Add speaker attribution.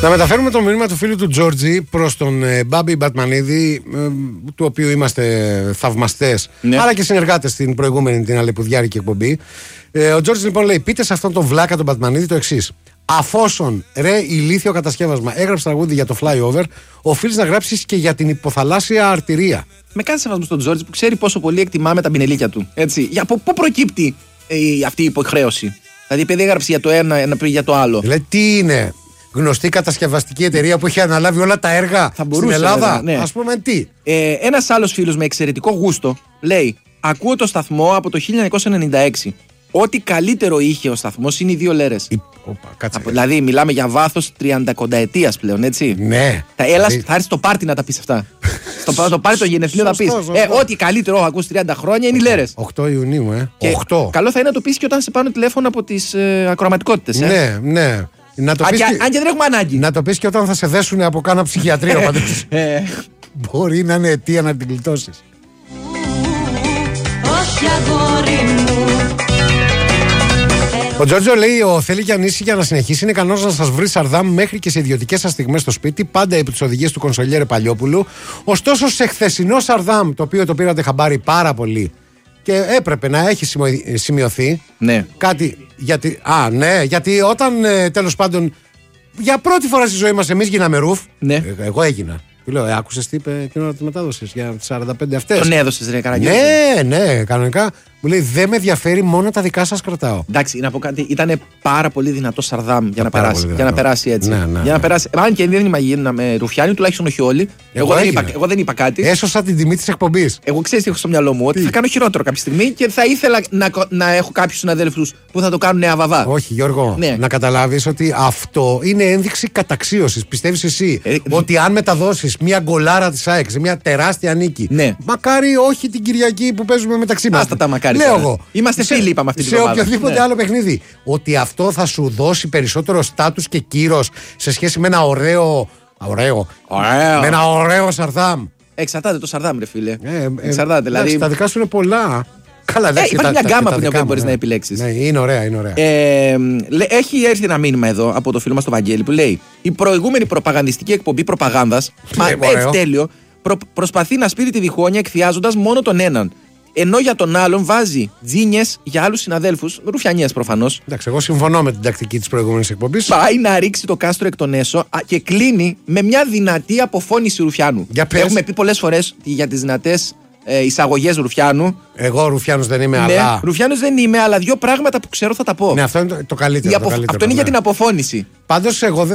Speaker 1: Να μεταφέρουμε το μήνυμα του φίλου του Τζόρτζι προς τον Μπάμπη Μπατμανίδη, του οποίου είμαστε θαυμαστές, αλλά και συνεργάτες στην προηγούμενη την αλεπουδιάρικη εκπομπή. Ο Τζόρτζι λοιπόν λέει: πείτε σε αυτόν τον βλάκα τον Μπατμανίδη το εξής. Αφόσον ρε ηλίθιο κατασκεύασμα έγραψε τραγούδι για το flyover, οφείλεις να γράψεις και για την υποθαλάσσια αρτηρία.
Speaker 2: Με κάθε σεβασμό στον Τζόρτζι που ξέρει πόσο πολύ εκτιμάμε τα πινελίκια του. Έτσι. Από πού προκύπτει αυτή η υποχρέωση? Δηλαδή, επειδή έγραψε για το ένα για το άλλο.
Speaker 1: Δηλαδή, τι είναι, γνωστή κατασκευαστική εταιρεία που έχει αναλάβει όλα τα έργα στην Ελλάδα?
Speaker 2: Ναι.
Speaker 1: Ας πούμε τι.
Speaker 2: Ένας άλλος φίλος με εξαιρετικό γούστο λέει: ακούω το σταθμό από το 1996. Ό,τι καλύτερο είχε ο σταθμός είναι οι 2 λέρες. Δηλαδή, μιλάμε για βάθος 30 πλέον, έτσι.
Speaker 1: Ναι.
Speaker 2: Θα έρθει στο πάρτι να τα πεις αυτά. στο πάρτι το γενεθλίο να πεις. Ό,τι καλύτερο ακούς 30 χρόνια είναι οι λέρες.
Speaker 1: 8 Ιουνίου, 8.
Speaker 2: Καλό θα είναι να το πεις και όταν σε πάρουν τηλέφωνο από τις ακροαματικότητες.
Speaker 1: Ναι, ναι.
Speaker 2: Αν και δεν έχουμε ανάγκη.
Speaker 1: Να το πεις και όταν θα σε δέσουν από κάνα ψυχιατρίο. Μπορεί να είναι αιτία να την γλιτώσεις.
Speaker 3: Όχι αγόρι μου.
Speaker 1: Ο Τζόρτζο λέει: θέλει και ανήσει για να συνεχίσει. Είναι ικανός να σας βρει Σαρδάμ μέχρι και σε ιδιωτικές σας στιγμές στο σπίτι, πάντα επί τις οδηγίες του κονσολιέρε Παλιόπουλου. Ωστόσο, σε χθεσινό Σαρδάμ, το οποίο το πήρατε χαμπάρι πάρα πολύ και έπρεπε να έχει σημειωθεί.
Speaker 2: Ναι.
Speaker 1: Κάτι. Γιατί όταν τέλος πάντων για πρώτη φορά στη ζωή μας εμείς γίναμε ρουφ. Ναι. Εγώ έγινα. Του λέω: άκουσες τι είπε εκείνη ώρα τη μετάδοση για τις 45 αυτές?
Speaker 2: Τον έδωσες, ρε Καραγιώτη?
Speaker 1: Ναι, κανονικά. Μου λέει: δεν με ενδιαφέρει, μόνο τα δικά σας κρατάω.
Speaker 2: Εντάξει, να πω κάτι. Ήταν πάρα πολύ δυνατό Σαρδάμ για να περάσει έτσι.
Speaker 1: Ναι.
Speaker 2: Για να περάσει. Αν και δεν είμαι Ρουφιάνοι, τουλάχιστον όχι όλοι. Εγώ δεν είπα κάτι.
Speaker 1: Έσωσα την τιμή της εκπομπής.
Speaker 2: Εγώ ξέρεις τι έχω στο μυαλό μου? Ότι θα κάνω χειρότερο κάποια στιγμή και θα ήθελα να έχω κάποιους συναδέλφους που θα το κάνουν αβαβά.
Speaker 1: Όχι, Γιώργο. Ναι. Να καταλάβεις ότι αυτό είναι ένδειξη καταξίωσης. Πιστεύεις εσύ ότι αν μεταδώσεις μια γκολάρα της ΑΕΚ σε μια τεράστια νίκη. Ναι. Μακάρι όχι την Κυριακή που παίζουμε μεταξύ μας.
Speaker 2: Άστα τα μακάρι.
Speaker 1: Λέω εγώ.
Speaker 2: Είμαστε φίλοι, είπαμε αυτή την εβδομάδα.
Speaker 1: Σε οποιοδήποτε άλλο παιχνίδι. Ότι αυτό θα σου δώσει περισσότερο στάτους και κύρος σε σχέση με ένα ωραίο. Με ένα ωραίο Σαρδάμ.
Speaker 2: Εξαρτάται το Σαρδάμ, ρε φίλε. Εξαρτάται. Δηλαδή.
Speaker 1: Τα δικά σου είναι πολλά. Καλά,
Speaker 2: υπάρχει μια γκάμα που μπορείς να επιλέξεις.
Speaker 1: Ναι, είναι ωραία.
Speaker 2: Έχει έρθει ένα μήνυμα εδώ από το φίλο μας τον Βαγγέλη που λέει: η προηγούμενη προπαγανδιστική εκπομπή προπαγάνδας, τέλειο, προσπαθεί να σπείρει τη διχόνοια εκθιάζοντας μόνο τον έναν. Ενώ για τον άλλον βάζει τζίνιες για άλλους συναδέλφους, ρουφιανιές προφανώς.
Speaker 1: Εντάξει, εγώ συμφωνώ με την τακτική της προηγούμενης εκπομπής.
Speaker 2: Πάει να ρίξει το κάστρο εκ των έσω και κλείνει με μια δυνατή αποφώνηση Ρουφιάνου. Έχουμε πει πολλές φορές για τις δυνατές εισαγωγές Ρουφιάνου.
Speaker 1: Εγώ Ρουφιάνος δεν είμαι, αλλά.
Speaker 2: Ρουφιάνος δεν είμαι, αλλά 2 πράγματα που ξέρω θα τα πω.
Speaker 1: Ναι, αυτό είναι το καλύτερο.
Speaker 2: Αυτό είναι για την αποφώνηση.
Speaker 1: Πάντως, εγώ